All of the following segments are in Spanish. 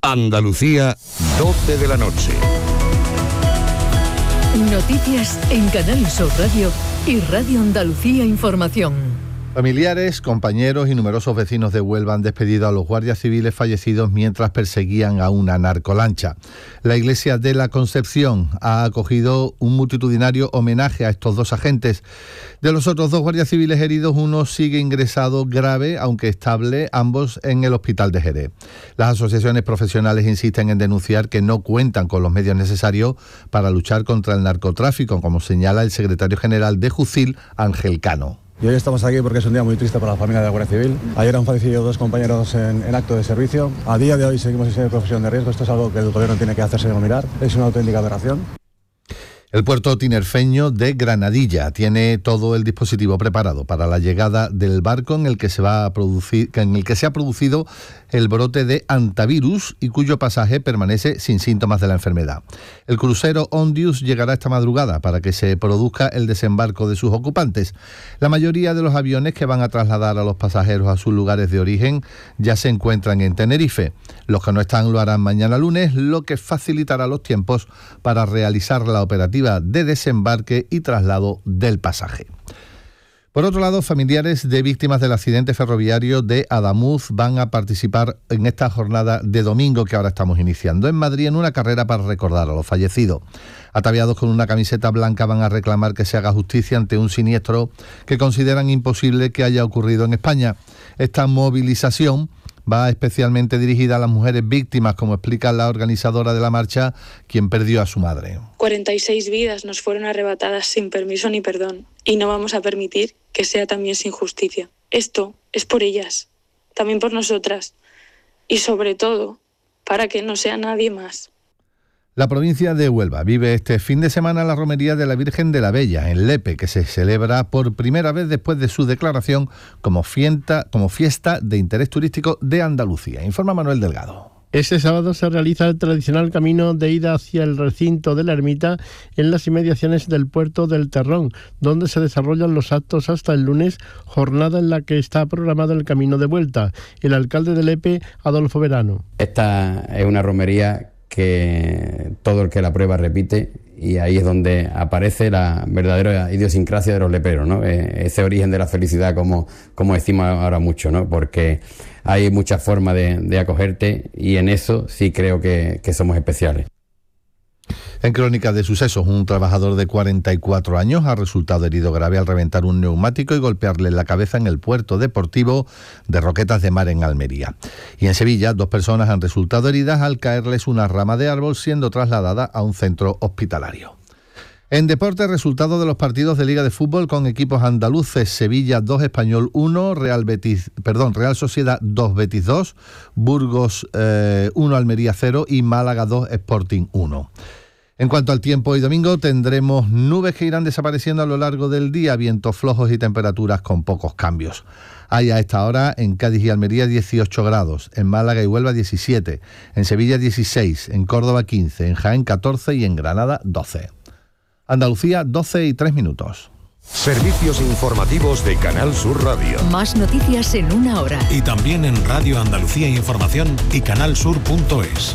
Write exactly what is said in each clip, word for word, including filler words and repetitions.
Andalucía, doce de la noche. Noticias en Canal Sur Radio y Radio Andalucía Información. Familiares, compañeros y numerosos vecinos de Huelva han despedido a los guardias civiles fallecidos mientras perseguían a una narcolancha. La Iglesia de la Concepción ha acogido un multitudinario homenaje a estos dos agentes. De los otros dos guardias civiles heridos, uno sigue ingresado grave, aunque estable, ambos en el hospital de Jerez. Las asociaciones profesionales insisten en denunciar que no cuentan con los medios necesarios para luchar contra el narcotráfico, como señala el secretario general de Jucil, Ángel Cano. Y hoy estamos aquí porque es un día muy triste para la familia de la Guardia Civil. Ayer han fallecido dos compañeros en, en acto de servicio. A día de hoy seguimos en profesión de riesgo. Esto es algo que el gobierno tiene que hacerse mirar. Es una auténtica aberración. El puerto tinerfeño de Granadilla tiene todo el dispositivo preparado para la llegada del barco en el que se va a producir, en el que se ha producido el brote de hantavirus y cuyo pasaje permanece sin síntomas de la enfermedad. El crucero Ondius llegará esta madrugada para que se produzca el desembarco de sus ocupantes. La mayoría de los aviones que van a trasladar a los pasajeros a sus lugares de origen ya se encuentran en Tenerife. Los que no están lo harán mañana lunes, lo que facilitará los tiempos para realizar la operativa de desembarque y traslado del pasaje. Por otro lado, familiares de víctimas del accidente ferroviario de Adamuz van a participar en esta jornada de domingo que ahora estamos iniciando en Madrid en una carrera para recordar a los fallecidos. Ataviados con una camiseta blanca van a reclamar que se haga justicia ante un siniestro que consideran imposible que haya ocurrido en España. Esta movilización va especialmente dirigida a las mujeres víctimas, como explica la organizadora de la marcha, quien perdió a su madre. cuarenta y seis vidas nos fueron arrebatadas sin permiso ni perdón, y no vamos a permitir que sea también sin justicia. Esto es por ellas, también por nosotras, y sobre todo, para que no sea nadie más. La provincia de Huelva vive este fin de semana la romería de la Virgen de la Bella, en Lepe, que se celebra por primera vez después de su declaración como fiesta, como fiesta de interés turístico de Andalucía. Informa Manuel Delgado. Este sábado se realiza el tradicional camino de ida hacia el recinto de la ermita en las inmediaciones del puerto del Terrón, donde se desarrollan los actos hasta el lunes, jornada en la que está programado el camino de vuelta. El alcalde de Lepe, Adolfo Verano. Esta es una romería que todo el que la prueba repite, y ahí es donde aparece la verdadera idiosincrasia de los leperos, ¿no? Ese origen de la felicidad, como, como decimos ahora mucho, ¿no? Porque hay muchas formas de, de acogerte, y en eso sí creo que, que somos especiales. En crónicas de sucesos, un trabajador de cuarenta y cuatro años ha resultado herido grave al reventar un neumático y golpearle la cabeza en el puerto deportivo de Roquetas de Mar en Almería. Y en Sevilla, dos personas han resultado heridas al caerles una rama de árbol, siendo trasladada a un centro hospitalario. En deporte, resultados de los partidos de Liga de Fútbol con equipos andaluces: Sevilla dos, Español uno, Real Betis, perdón, Real Sociedad dos, Betis dos, Burgos eh, uno, Almería cero y Málaga dos, Sporting uno. En cuanto al tiempo, hoy domingo tendremos nubes que irán desapareciendo a lo largo del día, vientos flojos y temperaturas con pocos cambios. Hay a esta hora en Cádiz y Almería dieciocho grados, en Málaga y Huelva diecisiete, en Sevilla dieciséis, en Córdoba quince, en Jaén catorce y en Granada doce. Andalucía, doce y tres minutos. Servicios informativos de Canal Sur Radio. Más noticias en una hora. Y también en Radio Andalucía Información y canalsur punto es.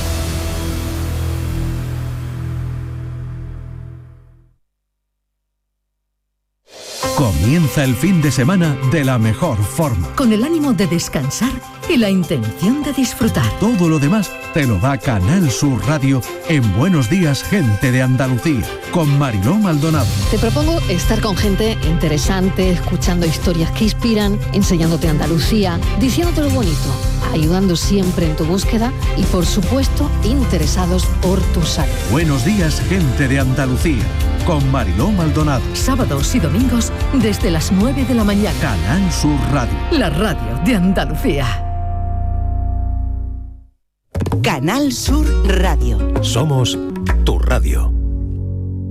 Comienza el fin de semana de la mejor forma. Con el ánimo de descansar y la intención de disfrutar. Todo lo demás te lo da Canal Sur Radio en Buenos Días, Gente de Andalucía, con Mariló Maldonado. Te propongo estar con gente interesante, escuchando historias que inspiran, enseñándote Andalucía, diciéndote lo bonito, ayudando siempre en tu búsqueda y, por supuesto, interesados por tu salud. Buenos Días, Gente de Andalucía, con Mariló Maldonado. Sábados y domingos desde las nueve de la mañana. Canal Sur Radio. La radio de Andalucía. Canal Sur Radio. Somos tu radio.